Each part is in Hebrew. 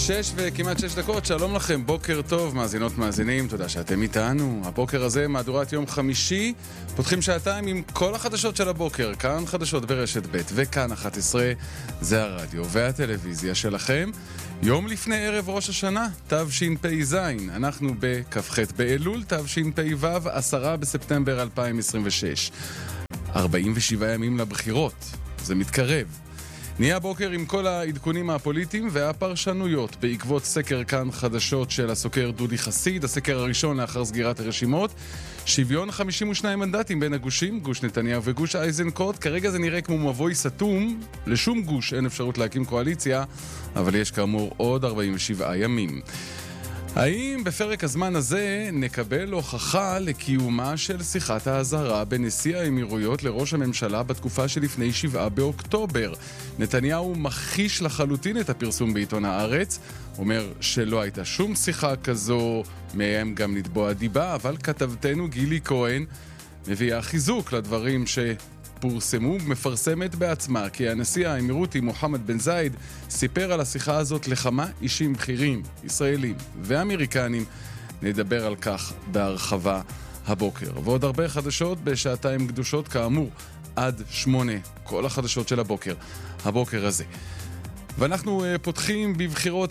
וכמעט 6 דקות, שלום לכם, בוקר טוב, מאזינות מאזינים, תודה שאתם איתנו. הבוקר הזה, מהדורת יום חמישי, פותחים שעתיים עם כל החדשות של הבוקר, כאן חדשות ברשת ב' וכאן 11, זה הרדיו והטלוויזיה שלכם. יום לפני ערב ראש השנה, תשפ"ז, אנחנו בכ"ח באלול, תשפ"ו, 10 בספטמבר 2026. 47 ימים לבחירות, זה מתקרב. נהיה הבוקר עם כל העדכונים הפוליטיים והפרשנויות בעקבות סקר כאן חדשות של הסוקר דודי חסיד, הסקר הראשון לאחר סגירת הרשימות. שוויון 52 מנדטים בין הגושים, גוש נתניהו וגוש איזנקוט. כרגע זה נראה כמו מבוי סתום, לשום גוש אין אפשרות להקים קואליציה, אבל יש כאמור עוד 47 ימים. האם בפרק הזמן הזה נקבל הוכחה לקיומה של שיחת האזהרה בנשיא האמירויות לראש הממשלה בתקופה שלפני 7 באוקטובר? נתניהו מכחיש לחלוטין את הפרסום בעיתון הארץ, אומר שלא הייתה שום שיחה כזו, מהם גם לתבוע דיבה, אבל כתבתנו גילי כהן מביאה חיזוק לדברים פורסמו, מפרסמת בעצמה כי הנשיא האמירותי מוחמד בן זייד סיפר על השיחה הזאת לכמה אישים בכירים, ישראלים ואמריקנים. נדבר על כך בהרחבה הבוקר. ועוד הרבה חדשות בשעתיים קדושות כאמור עד 8, כל החדשות של הבוקר הזה. ואנחנו פותחים בבחירות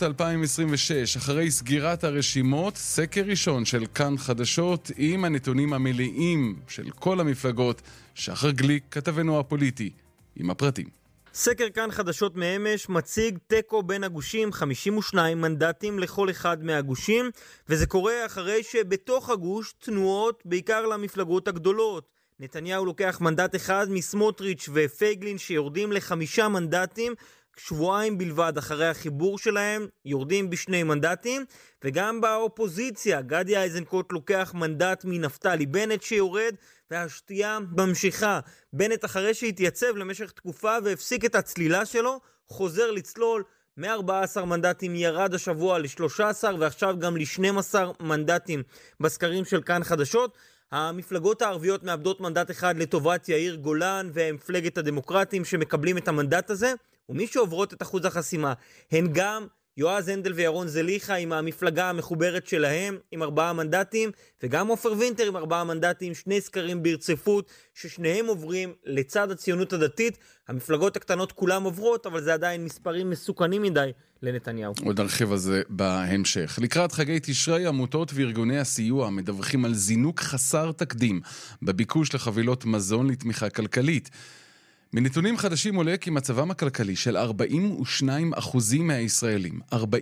2026, אחרי סגירת הרשימות, סקר ראשון של כאן חדשות עם הנתונים המלאים של כל המפלגות. שחר גליק, כתבנו הפוליטי, עם הפרטים. סקר כאן חדשות מאמש מציג טקו בין הגושים, 52 מנדטים לכל אחד מהגושים, וזה קורה אחרי שבתוך הגוש תנועות בעיקר למפלגות הגדולות. נתניהו לוקח מנדט אחד מסמוטריץ' ופייגלין שיורדים ל5 מנדטים, שבועיים בלבד אחרי החיבור שלהם, יורדים ב2 מנדטים, וגם באופוזיציה, גדי איזנקוט לוקח מנדט מנפתלי בנט שיורד, והשתייה ממשיכה. בנט אחרי שהתייצב למשך תקופה והפסיק את הצלילה שלו, חוזר לצלול, מ14 מנדטים ירד השבוע ל13, ועכשיו גם ל12 מנדטים בסקרים של כאן חדשות. המפלגות הערביות מאבדות מנדט אחד לטובת יאיר גולן ומפלגת הדמוקרטים שמקבלים את המנדט הזה, ומי שעוברות את אחוז החסימה הן גם יועז הנדל וירון זליכה עם המפלגה המחוברת שלהם עם 4 מנדטים, וגם עופר וינטר עם 4 מנדטים, 2 סקרים ברציפות ששניהם עוברים לצד הציונות הדתית. המפלגות הקטנות כולם עוברות, אבל זה עדיין מספרים מסוכנים מדי לנתניהו. עוד נרחיב על זה בהמשך. לקראת חגי תשרי, עמותות וארגוני הסיוע מדווחים על זינוק חסר תקדים בביקוש לחבילות מזון לתמיכה כלכלית. מנתונים חדשים עולה כי מצבם הכלכלי של 42% מהישראלים,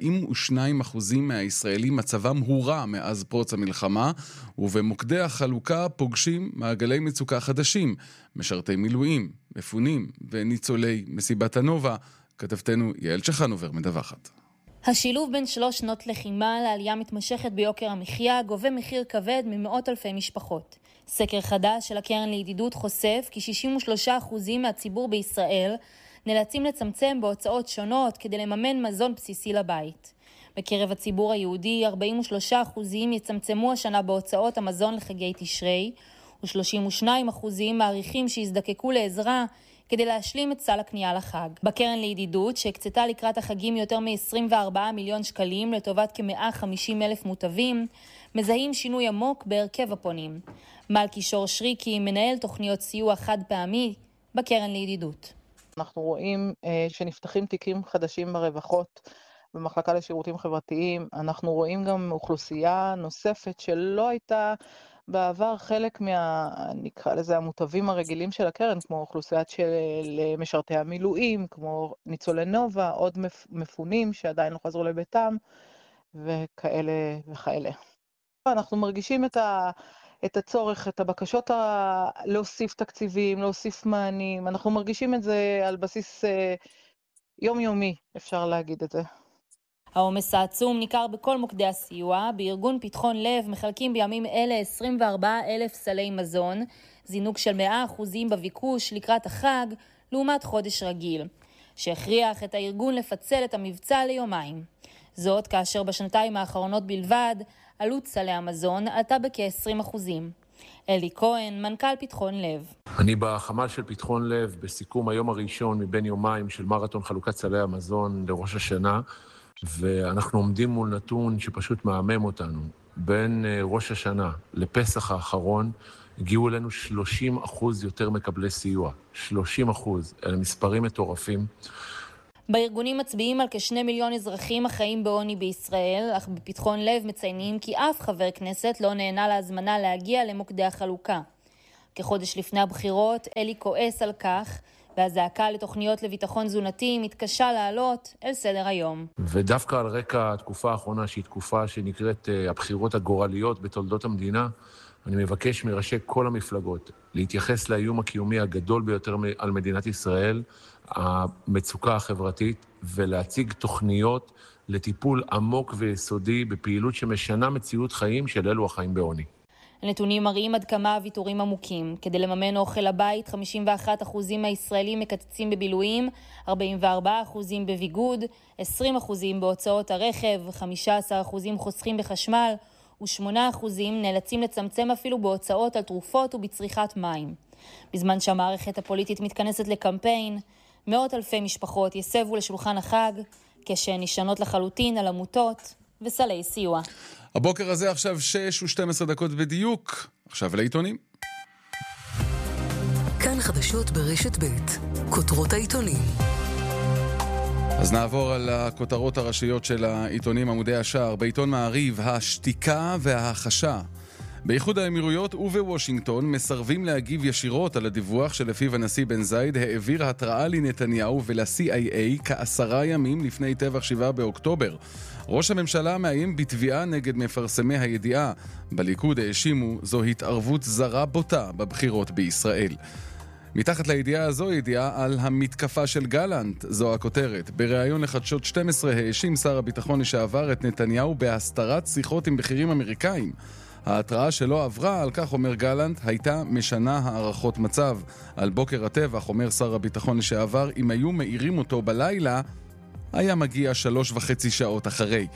42% מהישראלים מצבם הורע מאז פרוץ המלחמה, ובמוקדי החלוקה פוגשים מעגלי מצוקה חדשים, משרתי מילואים, מפונים וניצולי מסיבת הנובה. כתבתנו יעל צ'חנובר מדווחת. השילוב בין 3 שנות לחימה לעלייה מתמשכת ביוקר המחיה גובה מחיר כבד ממאות אלפי משפחות. סקר חדש של הקרן לידידות חושף כי 63% מהציבור בישראל נאלצים לצמצם בהוצאות שונות כדי לממן מזון בסיסי לבית. בקרב הציבור היהודי 43% יצמצמו השנה בהוצאות המזון לחגי תשרי, ו32% מעריכים שיזדקקו לעזרה כדי להשלים את סל הקנייה לחג. בקרן לידידות, שהקצתה לקראת החגים יותר מ-24 מיליון שקלים לטובת כ-150,000 מוטבים, מזהים שינוי עמוק בהרכב הפונים. מלכי שור שריקי, מנהל תוכניות סיוע חד פעמי בקרן לידידות. אנחנו רואים שנפתחים תיקים חדשים ברווחות, במחלקה לשירותים חברתיים. אנחנו רואים גם אוכלוסייה נוספת שלא הייתה בעבר חלק נקרא לזה המוטבים הרגילים של הקרן, כמו אוכלוסיית של משרתי המילואים, כמו ניצולי נובה, עוד מפונים שעדיין לא חזרו לביתם, וכאלה וכאלה. אנחנו מרגישים את הצורך, את הבקשות להוסיף תקציבים, להוסיף מענים. אנחנו מרגישים את זה על בסיס יומיומי, אפשר להגיד את זה. העומס העצום ניכר בכל מוקדי הסיוע. בארגון פתחון לב מחלקים בימים אלה 24,000 סלי מזון, זינוק של 100% בביקוש לקראת החג לעומת חודש רגיל, שהכריח את הארגון לפצל את המבצע ליומיים. זאת כאשר בשנתיים האחרונות בלבד עלות סלי המזון עלתה בכ-20%. אלי כהן, מנכ"ל פתחון לב. אני בחמ"ל של פתחון לב בסיכום היום הראשון מבין יומיים של מרתון חלוקת סלי המזון לראש השנה, ואנחנו עומדים מול נתון שפשוט מהמם אותנו. בין ראש השנה לפסח האחרון, הגיעו אלינו 30% יותר מקבלי סיוע. 30%. אלה מספרים מטורפים. בארגונים מצביעים על כ2 מיליון אזרחים החיים בעוני בישראל, אך בפתחון לב מציינים כי אף חבר כנסת לא נהנה להזמנה להגיע למוקדי החלוקה. כחודש לפני הבחירות, אלי כועס על כך, והזעקה לתוכניות לביטחון תזונתי מתקשה לעלות אל סדר היום. ודווקא על רקע התקופה האחרונה, שהיא תקופה שנקראת הבחירות הגורליות בתולדות המדינה, אני מבקש מראשי כל המפלגות להתייחס לאיום הקיומי הגדול ביותר על מדינת ישראל, המצוקה החברתית, ולהציג תוכניות לטיפול עמוק ויסודי בפעילות שמשנה מציאות חיים של אלו החיים בעוני. הנתונים מראים עד כמה הוויתורים עמוקים. כדי לממן אוכל הבית, 51% מהישראלים מקצצים בבילויים, 44% בביגוד, 20% בהוצאות הרכב, 15% חוסכים בחשמל, ו8% נאלצים לצמצם אפילו בהוצאות על תרופות ובצריכת מים. בזמן שהמערכת הפוליטית מתכנסת לקמפיין, מאות אלפי משפחות יסבו לשולחן החג, כשהן נשענות לחלוטין על עמותות וסלי סיוע. הבוקר הזה עכשיו 6:12 בדיוק. עכשיו לעיתונים. כאן חדשות ברשת ב' כותרות העיתונים. אז נעבור על הכותרות הראשיות של העיתונים עמודי השער. בעיתון מעריב, השתיקה וההחשה. באיחוד האמירויות ובוושינגטון מסרבים להגיב ישירות על הדיווח שלפיו הנשיא בן זייד העביר התראה לנתניהו ול-CIA כ10 ימים לפני טבח 7 באוקטובר. ראש הממשלה מאיים בתביעה נגד מפרסמי הידיעה. בליכוד האשימו זו התערבות זרה בוטה בבחירות בישראל. מתחת לידיעה הזו ידיעה על המתקפה של גלנט, זו הכותרת. בריאיון לחדשות 12 האשים שר הביטחון לשעבר את נתניהו בהסתרת שיחות עם בכירים אמריקאים. ההתראה שלא עברה, על כך אומר גלנט, הייתה משנה הערכות מצב. על בוקר הטבח, אומר שר הביטחון לשעבר, אם היו מאירים אותו בלילה, היה מגיע 3.5 שעות אחרי.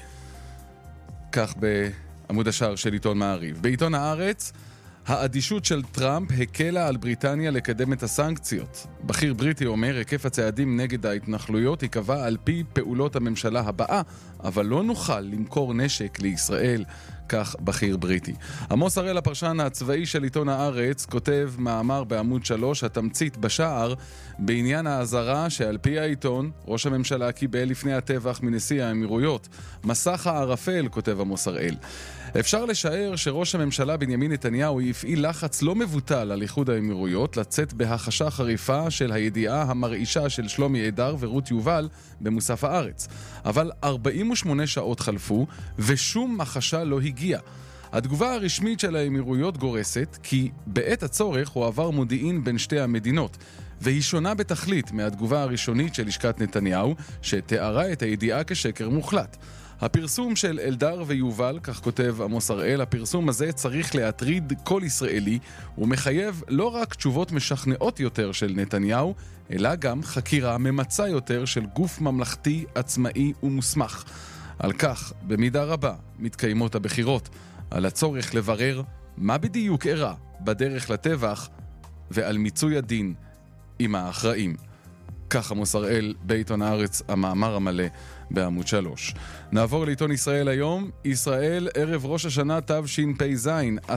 כך בעמוד השער של עיתון מעריב. בעיתון הארץ, האדישות של טראמפ הקלה על בריטניה לקדם את הסנקציות. בכיר בריטי אומר, היקף הצעדים נגד ההתנחלויות יקבע על פי פעולות הממשלה הבאה, אבל לא נוכל למכור נשק לישראל, כך בכיר בריטי. עמוס הראל, הפרשן הצבאי של עיתון הארץ, כותב מאמר בעמוד 3, התמצית בשער, בעניין האזהרה שעל פי העיתון, ראש הממשלה קיבל לפני הטבח מנשיא האמירויות. מסך הערפל, כותב עמוס הראל. אפשר לשער שראש הממשלה בנימין נתניהו יפעיל לחץ לא מבוטל על איחוד האמירויות לצאת בהחשה חריפה של הידיעה המרעישה של שלומי עדר ורות יובל במוסף הארץ. אבל 48 שעות חלפו ושום החשה לא הגיע. התגובה הרשמית של האמירויות גורסת כי בעת הצורך הוא עבר מודיעין בין שתי המדינות, והיא שונה בתכלית מהתגובה הראשונית של לשכת נתניהו שתיארה את הידיעה כשקר מוחלט. הפרסום של אלדר ויובל, כך כותב עמוס הראל, הפרסום הזה צריך להטריד כל ישראלי, ומחייב לא רק תשובות משכנעות יותר של נתניהו, אלא גם חקירה ממצה יותר של גוף ממלכתי, עצמאי ומוסמך. על כך, במידה רבה, מתקיימות הבחירות, על הצורך לברר מה בדיוק אירע בדרך לטבח, ועל מיצוי הדין עם האחראים. כך עמוס הראל בעיתון הארץ, המאמר המלא בעמוד 3. נעבור לעיתון ישראל היום. ישראל ערב ראש השנה תשפ"ז,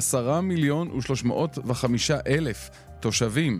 10,305,000 תושבים,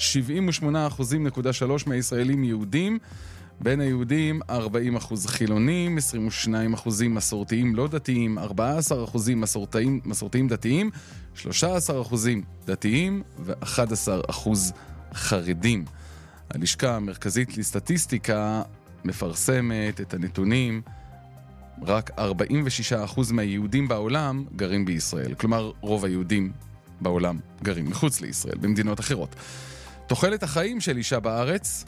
78.3% מהישראלים יהודים, בין היהודים 40% חילונים, 22% מסורתיים לא דתיים, 14% מסורתיים דתיים, 13% דתיים ו11% חרדים. הלשכה המרכזית לסטטיסטיקה מפרסמת את הנתונים, רק 46% מהיהודים בעולם גרים בישראל. כלומר, רוב היהודים בעולם גרים מחוץ לישראל, במדינות אחרות. תוחלת החיים של אישה בארץ,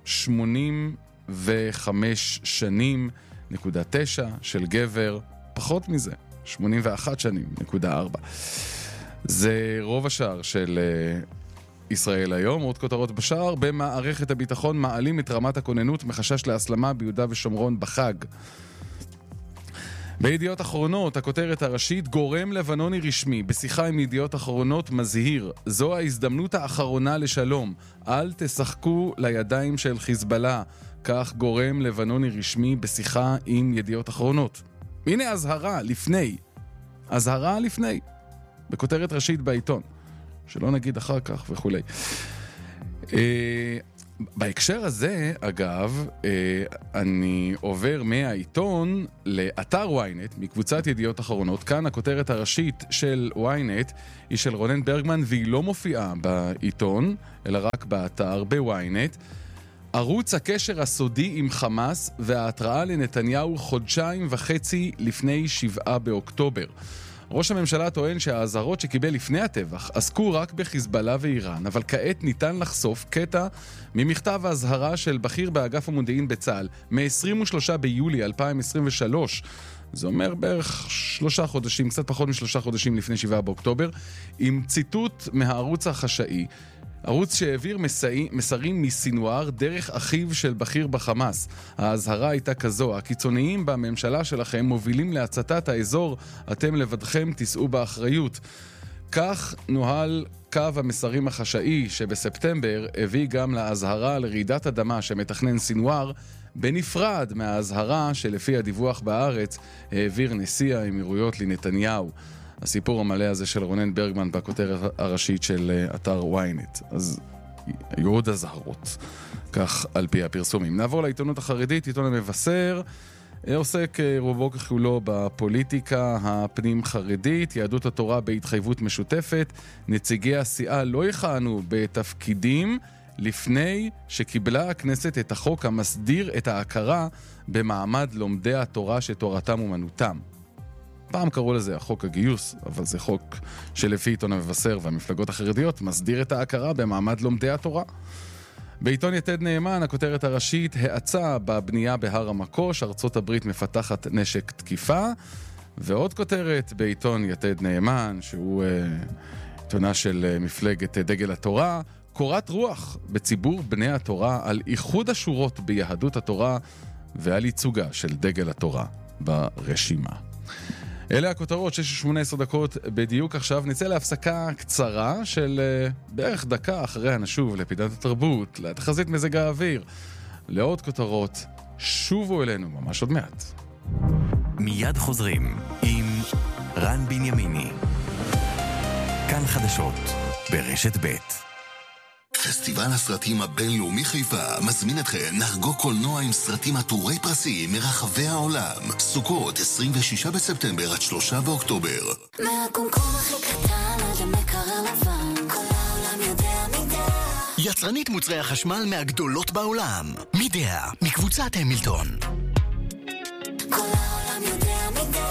85 שנים, 9, של גבר, פחות מזה, 81 שנים, 4. זה רוב השער של ישראל היום. עוד כותרות בשער, במערכת הביטחון מעלים את רמת הכוננות מחשש להסלמה ביהודה ושומרון בחג. בידיעות אחרונות, הכותרת הראשית, גורם לבנוני רשמי בשיחה עם ידיעות אחרונות מזהיר, זו ההזדמנות האחרונה לשלום, אל תשחקו לידיים של חיזבאללה. כך גורם לבנוני רשמי בשיחה עם ידיעות אחרונות. הנה הזהרה לפני, בכותרת ראשית בעיתון, שלא נגיד אחר כך וכו'. בהקשר הזה, אגב, אני עובר מהעיתון לאתר ynet, מקבוצת ידיעות אחרונות. כאן הכותרת הראשית של ynet היא של רונן ברגמן, והיא לא מופיעה בעיתון, אלא רק באתר, ב-ynet. ערוץ הקשר הסודי עם חמאס וההתראה לנתניהו 1.5 חודשים לפני 7 באוקטובר. ראש הממשלה טוען שהאזהרות שקיבל לפני הטבח עסקו רק בחיזבאללה ואיראן, אבל כעת ניתן לחשוף קטע ממכתב ההזהרה של בכיר באגף המודיעין בצה"ל מ-23 ביולי 2023. זה אומר בערך 3 חודשים, קצת פחות מ3 חודשים לפני 7 באוקטובר, עם ציטוט מהערוץ החשאי. ערוץ שהעביר מסרים מסינואר דרך אחיו של בכיר בחמאס. ההזהרה הייתה כזו: הקיצוניים בממשלה שלכם מובילים להצתת האזור, אתם לבדכם תישאו באחריות. כך נוהל קו המסרים החשאי שבספטמבר הביא גם להזהרה לרעידת אדמה שמתכנן סינואר, בנפרד מההזהרה שלפי הדיווח בארץ העביר נשיא האמירויות לנתניהו. הסיפור המלא הזה של רונן ברגמן בכותרת הראשית של אתר ynet. אז היו עוד הזהרות, כך על פי הפרסומים. נעבור לעיתונות החרדית. עיתון המבשר עוסק רובו ככולו בפוליטיקה הפנים חרדית. יהדות התורה בהתחייבות משותפת. נציגי הסיעה לא יכהנו בתפקידים לפני שקיבלה הכנסת את החוק המסדיר את ההכרה במעמד לומדי התורה שתורתם אומנותם. פעם קראו לזה החוק הגיוס, אבל זה חוק שלפי עיתון המבשר והמפלגות החרדיות מסדיר את ההכרה במעמד לומדי התורה. בעיתון יתד נאמן, הכותרת הראשית: האצה בבנייה בהר המקוש, ארצות הברית מפתחת נשק תקיפה. ועוד כותרת בעיתון יתד נאמן, שהוא עיתונה של מפלגת דגל התורה: קורת רוח בציבור בני התורה על איחוד השורות ביהדות התורה ועל ייצוגה של דגל התורה ברשימה. אלה הכותרות. 6:18 בדיוק. עכשיו נצא להפסקה קצרה של בערך דקה. אחריה נשוב לפינת התרבות, לתחזית מזג האוויר, לעוד כותרות. שובו אלינו ממש עוד מעט. מיד חוזרים עם רן בנימיני. כאן חדשות ברשת ב'. פסטיבל הסרטים הבינלאומי חיפה מזמין אתכם לחגוג קולנוע עם סרטים עטורי פרסים מרחבי העולם. סוכות 26 בספטמבר עד 3 באוקטובר. מהקומקום הכי קטן עד המקרר לבן, כל העולם יודע מידע. יצרנית מוצרי החשמל מהגדולות בעולם, מידע, מקבוצת המילטון. כל העולם יודע מידע.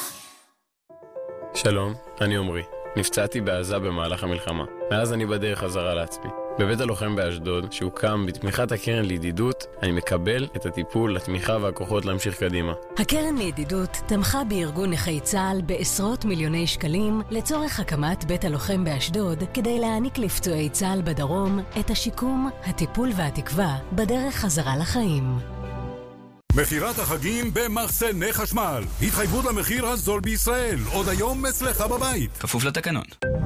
שלום, אני עומרי. נפצעתי בעזה במהלך המלחמה. מאז אני בדרך חזרה לעצמי. בבית הלוחם באשדוד, שהוקם בתמיכת הקרן לידידות, אני מקבל את הטיפול, התמיכה והכוחות להמשיך קדימה. הקרן לידידות תמכה בארגון נכי צה"ל בעשרות מיליוני שקלים לצורך הקמת בית הלוחם באשדוד, כדי להעניק לפצועי צה"ל בדרום את השיקום, הטיפול והתקווה בדרך חזרה לחיים. מחירת החגים במחסני חשמל. התחייבות למחיר הזול בישראל. עוד היום אצלך בבית. כפוף לתקנון.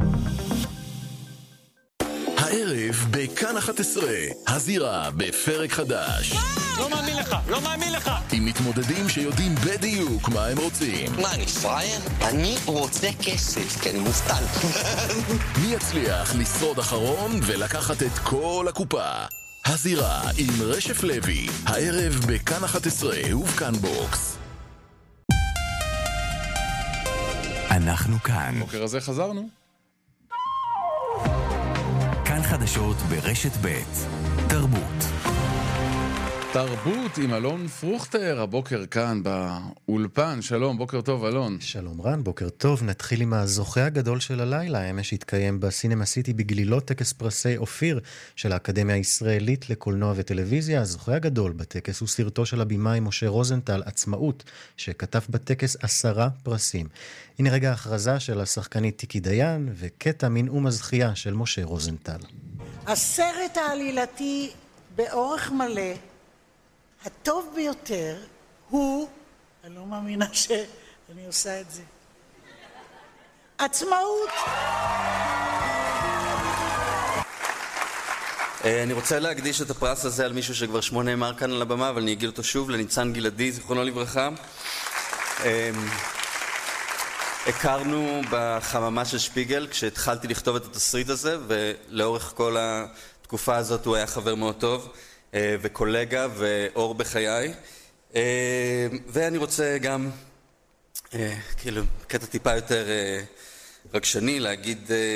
הערב בכאן 11, הזירה בפרק חדש. לא מאמין לך. עם מתמודדים שיודעים בדיוק מה הם רוצים. מה, אני פראייר? אני רוצה כסף, כי אני מובטל. מי יצליח לשרוד אחרון ולקחת את כל הקופה? הזירה עם רשף לוי, הערב בכאן 11 ובכאן בוקס. אנחנו כאן. בוקר הזה חזרנו. כאן חדשות ברשת ב'. תרבות. תרבות עם אלון פרוכטר, הבוקר כאן באולפן. שלום, בוקר טוב אלון. שלום רן, בוקר טוב. נתחיל עם הזוכה הגדול של הלילה. אמש התקיים בסינמה סיטי בגלילות טקס פרסי אופיר של האקדמיה הישראלית לקולנוע וטלוויזיה. הזוכה הגדול בטקס הוא סרטו של הבמאי משה רוזנטל, עצמאות, שכתב בטקס 10 פרסים. הנה רגע ההכרזה של השחקנית טיקי דיין וקטע מנאום הזכייה של משה רוזנטל. הסרט העלילתי באורך מלא הטוב ביותר הוא, אני לא מאמינה שאני עושה את זה, עצמאות. אני רוצה להקדיש את הפרס הזה על מישהו שכבר שמו נאמר כאן על הבמה, אבל אני אגיד אותו שוב, לניצן גלעדי, זיכרונו לברכה. הכרנו בחממה של שפיגל כשהתחלתי לכתוב את התסריט הזה, ולאורך כל התקופה הזאת הוא היה חבר מאוד טוב, וקולגה ואור בחיי. ואני רוצה גם, כאילו, קטע טיפה יותר רגשני, להגיד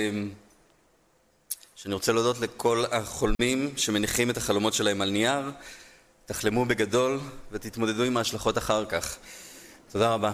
שאני רוצה להודות לכל החולמים שמניחים את החלומות שלהם על נייר. תחלמו בגדול ותתמודדו עם ההשלכות אחר כך. תודה רבה.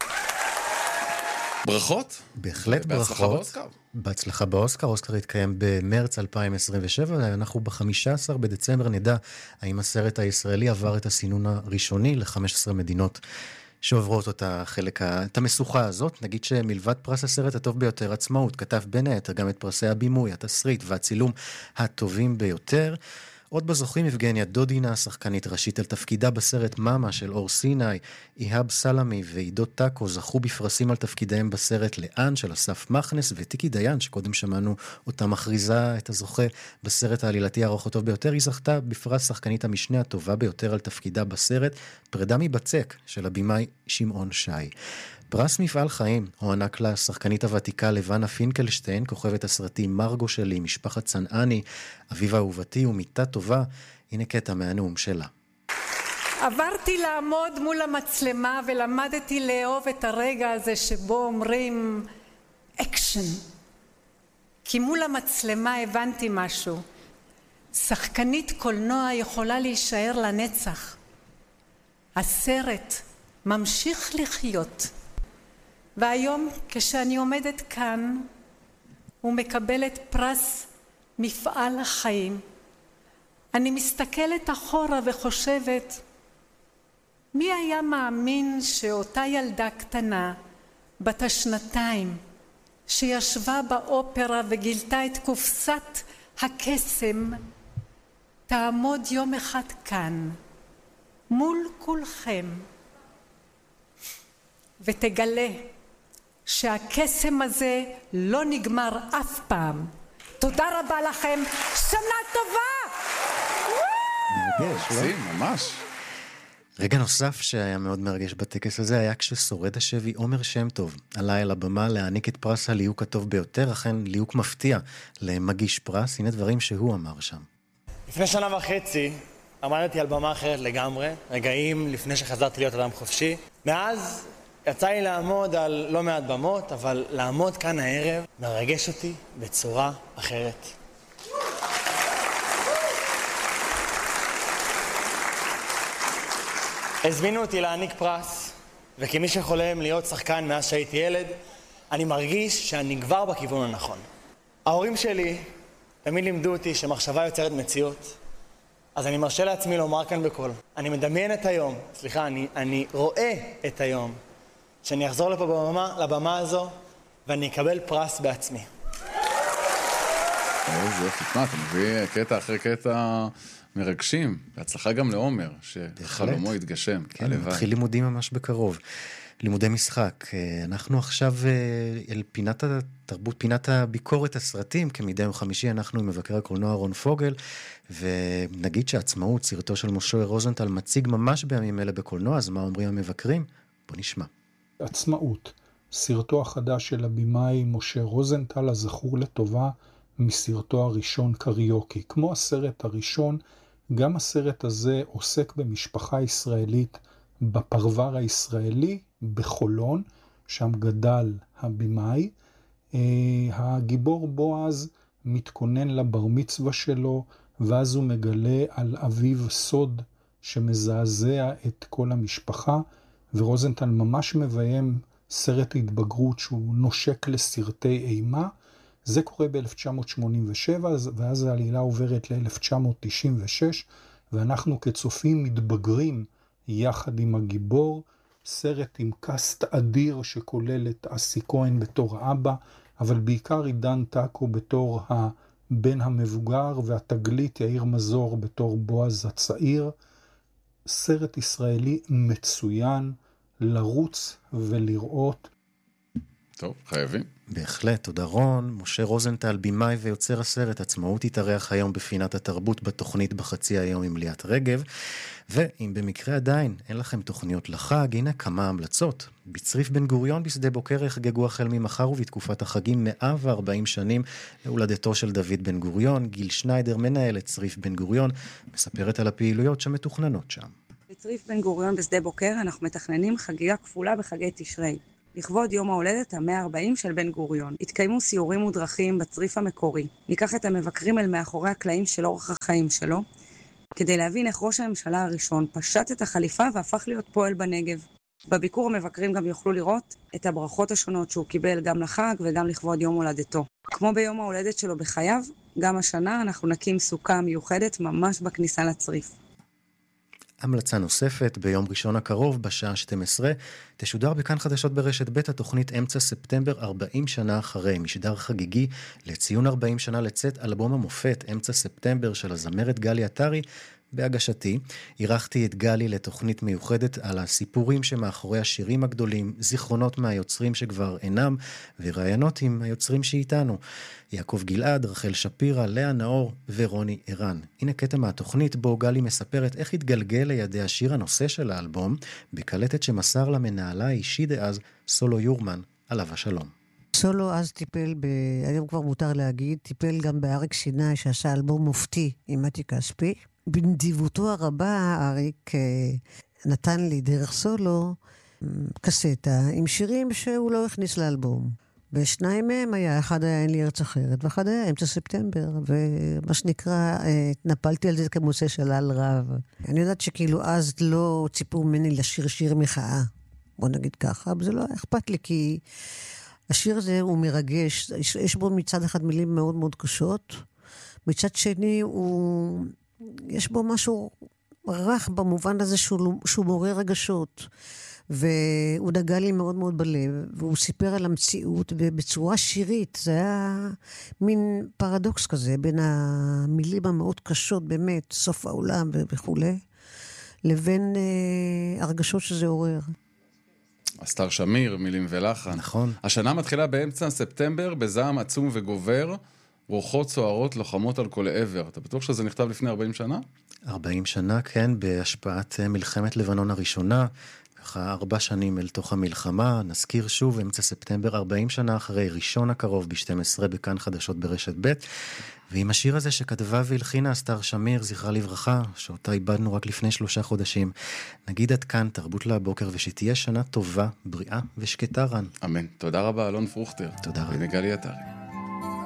ברכות? בהחלט ברכות. בהצלחה באוסקר. בהצלחה באוסקר. אוסקר יתקיים במרץ 2027, אנחנו ב-15 בדצמבר נדע האם הסרט הישראלי עבר את הסינון הראשוני ל-15 מדינות שעוברות אותה את המשוכה הזאת. נגיד שמלבד פרס הסרט הטוב ביותר, עצמאות, כתב בין היתר גם את פרסי הבימוי, התסריט והצילום הטובים ביותר. עוד בזוכים יבגניה דודינה, שחקנית ראשית על תפקידה בסרט מאמה של אור סיני, איהאב סלמי ועידו טאקו זכו בפרסים על תפקידיהם בסרט לאן של אסף מחנס וטיקי דיין, שקודם שמענו אותה מכריזה את הזוכה בסרט העלילתי הארוך הטוב ביותר. היא זכתה בפרס שחקנית המשנה הטובה ביותר על תפקידה בסרט פרידה מבצק של הבמאי שמעון שי. פרס מפעל חיים הוענק לשחקנית הוותיקה לבנה פינקלשטיין, כוכבת הסרטים מרגו שלי, משפחת צנעני, אביבה אהובתי ומיטה טובה. הנה קטע מהנאום שלה. עברתי לעמוד מול המצלמה ולמדתי לאהוב את הרגע הזה שבו אומרים אקשן. כי מול המצלמה הבנתי משהו. שחקנית קולנוע יכולה להישאר לנצח. הסרט ממשיך לחיות. והיום כשאני עומדת כאן ומקבלת פרס מפעל החיים, אני מסתכלת אחורה וחושבת, מי היה מאמין שאותה ילדה קטנה בת השנתיים שישבה באופרה וגילתה את קופסת הקסם תעמוד יום אחד כאן מול כולכם ותגלה שהקסם הזה לא נגמר אף פעם. תודה רבה לכם, שנה טובה! מרגש, לא? ממש. רגע נוסף שהיה מאוד מרגש בטקס הזה היה כששורד השבי עומר שם טוב עלה אל הבמה להעניק את פרס הליהוק הטוב ביותר, אכן ליהוק מפתיע למגיש פרס. הנה דברים שהוא אמר שם. לפני שנה וחצי עמדתי על במה אחרת לגמרי, רגעים לפני שחזרתי להיות אדם חופשי. מאז יצא לי לעמוד על לא מעט במות, אבל לעמוד כאן הערב מרגש אותי בצורה אחרת. הזמינו אותי להעניק פרס, וכמי שחולם להיות שחקן מאז שהייתי ילד, אני מרגיש שאני כבר בכיוון הנכון. ההורים שלי תמיד לימדו אותי שמחשבה יוצרת מציאות, אז אני מרשה לעצמי לומר כאן בקול. אני מדמיין את היום, אני רואה את היום, שאני אחזור לפה לבמה הזו, ואני אקבל פרס בעצמי. איזה יופי, מה, אתה מביא קטע אחרי קטע מרגשים. בהצלחה גם לעומר, שחלומו יתגשם. כן, מתחיל לימודים ממש בקרוב. לימודי משחק. אנחנו עכשיו אל פינת התרבות, פינת הביקורת הסרטים, כמדי יום חמישי אנחנו עם מבקר הקולנוע רון פוגל, ונגיד שעצמאות, סרטו של משה רוזנטל, מציג ממש בימים אלה בקולנוע, אז מה אומרים המבקרים? בוא נשמע. עצמאות, סרטו החדש של הבמאי משה רוזנטל, הזכור לטובה מסרטו הראשון קריוקי. כמו הסרט הראשון, גם הסרט הזה עוסק במשפחה ישראלית בפרבר הישראלי בחולון, שם גדל הבמאי. הגיבור בועז מתכונן לבר מצווה שלו, ואז הוא מגלה על אביו סוד שמזעזע את כל המשפחה, ורוזנטל ממש מביים סרט התבגרות שהוא נושק לסרטי אימה. זה קורה ב-1987, ואז העלילה עוברת ל-1996, ואנחנו כצופים מתבגרים יחד עם הגיבור. סרט עם קאסט אדיר שכולל את אסי כהן בתור האבא, אבל בעיקר עידן טאקו בתור הבן המבוגר, והתגלית יאיר מזור בתור בועז הצעיר. סרט ישראלי מצוין לרוץ ולראות. טוב, חייבים. בהחלט, תודה רון. משה רוזנטל, בימאי ויוצר הסרט עצמאות, יתארח היום בפינת התרבות בתוכנית בחצי היום עם ליאת רגב. ואם במקרה עדיין אין לכם תוכניות לחג, הנה כמה המלצות. בצריף בן גוריון בשדה בוקר יחגגו החל ממחר ובתקופת החגים 140 שנים להולדתו של דוד בן גוריון. גיל שניידר, מנהלת צריף בן גוריון, מספרת על הפעילויות שמתוכננות שם. בצריף בן גוריון בשדה בוקר אנחנו מתכננים חגיגה כפולה בחגי תשרי. לכבוד יום ההולדת ה-140 של בן גוריון. התקיימו סיורים ודרכים בצריף המקורי. ניקח את המבקרים אל מאחורי הקלעים של אורח החיים שלו, כדי להבין איך ראש הממשלה הראשון פשט את החליפה והפך להיות פועל בנגב. בביקור המבקרים גם יוכלו לראות את הברכות השונות שהוא קיבל גם לחג וגם לכבוד יום הולדתו. כמו ביום ההולדת שלו בחייו, גם השנה אנחנו נקים סוכה מיוחדת ממש בכניסה לצריף. המלצה נוספת, ביום ראשון הקרוב, בשעה 12, תשודר בכאן חדשות ברשת ב' התוכנית אמצע ספטמבר 40 שנה אחרי, משדר חגיגי לציון 40 שנה לצאת אלבום המופת אמצע ספטמבר של הזמרת גלי עטרי. בהגשתי, אירחתי את גלי לתוכנית מיוחדת על הסיפורים שמאחורי השירים הגדולים, זיכרונות מהיוצרים שכבר אינם, ורעיונות עם היוצרים שאיתנו. יעקב גלעד, רחל שפירה, לאה נאור ורוני ערן. הנה קטע מהתוכנית בו גלי מספרת איך התגלגל לידי השיר הנושא של האלבום, בקלטת שמסר למנהלה האישי דאז סולו יורמן, עליו השלום. סולו אז טיפל, היום כבר מותר להגיד, טיפל גם באריק סיני שעשה אלבום מופתי עם מתי כספי. בנדיבותו הרבה אריק נתן לי דרך סולו קסטה עם שירים שהוא לא הכניס לאלבום. ושניים מהם היה, אחד היה אין לי ארץ אחרת, ואחד היה אמצע ספטמבר, ומה שנקרא, התנפלתי על זה כמוצא שלל רב. אני יודעת שכאילו אז לא ציפו ממני לשיר שיר מחאה, בוא נגיד ככה, אבל זה לא אכפת לי, כי השיר הזה הוא מרגש, יש בו מצד אחד מילים מאוד מאוד קשות, מצד שני יש בו משהו רך במובן הזה שהוא מעורר רגשות, והוא נגע לי מאוד מאוד בלב, והוא סיפר על המציאות בצורה שירית. זה היה מין פרדוקס כזה בין המילים המאוד קשות, באמת, סוף העולם וכו', לבין הרגשות שזה עורר. אסתר שמיר, מילים ולחן. נכון. השנה מתחילה באמצע ספטמבר, בזעם עצום וגובר, רוחות סוערות לוחמות על כל עבר. אתה בטוח שזה נכתב לפני 40 שנה? 40 שנה, כן, בהשפעת מלחמת לבנון הראשונה, ככה 4 שנים אל תוך המלחמה. נזכיר שוב, אמצע ספטמבר, 40 שנה אחרי, ראשון הקרוב ב-12 בכאן חדשות ברשת ב'. ועם השיר הזה שכתבה והלחינה אסתר שמיר, זכרה לברכה, שאותה איבדנו רק לפני 3 חודשים, נגיד עד כאן תרבות לבוקר, ושתהיה שנה טובה, בריאה ושקטה, רן. אמן. תודה רבה, אלון פרוכטר. תודה רבה. ונגע לי עטרי.